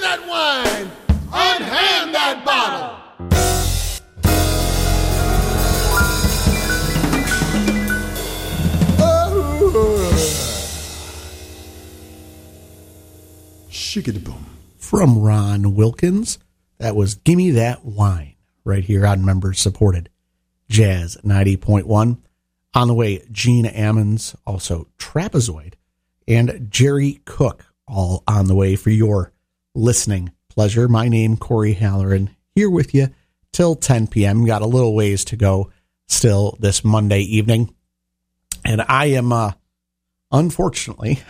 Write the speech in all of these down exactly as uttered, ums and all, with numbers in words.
that wine! Unhand that bottle! Shiggity-boom. From Ron Wilkins, that was Gimme That Wine, right here on member-supported Jazz ninety point one. On the way, Gene Ammons, also Trapezoid, and Jerry Cook, all on the way for your listening pleasure. My name, Corey Halloran, here with you till ten p.m. Got a little ways to go still this Monday evening. And I am, uh, unfortunately,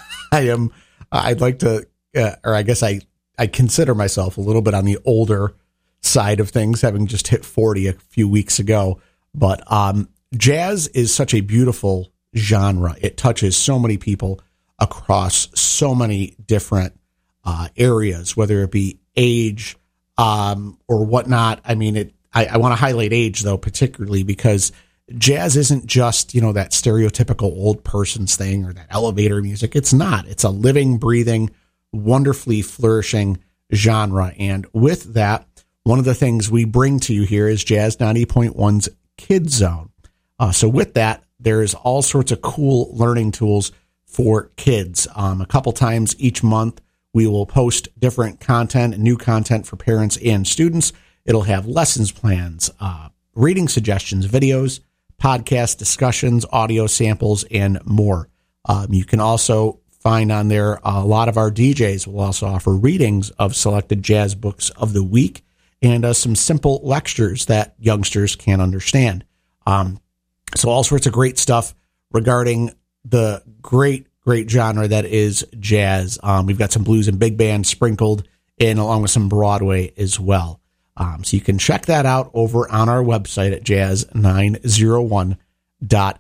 I am, I'd like to, uh, or I guess I, I consider myself a little bit on the older side of things, having just hit forty a few weeks ago. But um, jazz is such a beautiful genre. It touches so many people across so many different uh, areas, whether it be age um, or whatnot. I mean, it. I, I want to highlight age, though, particularly because jazz isn't just, you know, that stereotypical old person's thing or that elevator music. It's not. It's a living, breathing, wonderfully flourishing genre. And with that, one of the things we bring to you here is Jazz ninety point one's Kids Zone. Uh, so with that, there's all sorts of cool learning tools for kids. Um, a couple times each month, we will post different content and new content for parents and students. It'll have lessons plans, uh, reading suggestions, videos, podcast discussions, audio samples, and more. Um, you can also find on there a lot of our D Js will also offer readings of selected jazz books of the week and uh, some simple lectures that youngsters can understand. Um, so all sorts of great stuff regarding the great, great genre that is jazz. Um, we've got some blues and big band sprinkled in along with some Broadway as well. Um, so you can check that out over on our website at jazz nine oh one dot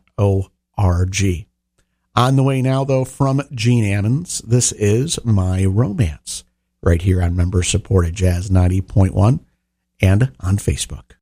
org. On the way now, though, from Gene Ammons, this is My Romance, right here on member-supported Jazz ninety point one and on Facebook.